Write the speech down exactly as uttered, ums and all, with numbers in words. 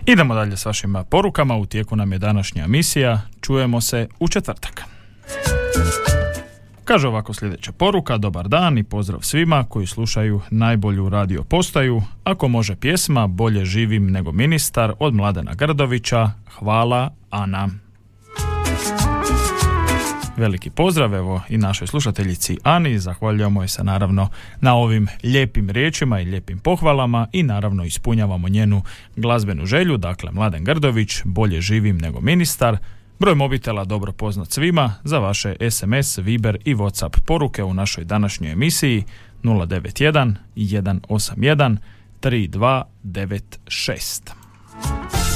Idemo dalje s vašim porukama, u tijeku nam je današnja emisija, čujemo se u četvrtak. Kaže ovako sljedeća poruka: dobar dan i pozdrav svima koji slušaju najbolju radio postaju. Ako može pjesma Bolje živim nego ministar od Mladena Grdovića. Hvala, Ana. Veliki pozdrav evo i našoj slušateljici Ani, zahvaljujemo joj se naravno na ovim lijepim riječima i lijepim pohvalama i naravno ispunjavamo njenu glazbenu želju, dakle Mladen Grdović, Bolje živim nego ministar. Broj mobitela dobro poznat svima za vaše es em es, Viber i WhatsApp poruke u našoj današnjoj emisiji nula devet jedan, jedan osam jedan, tri dva devet šest.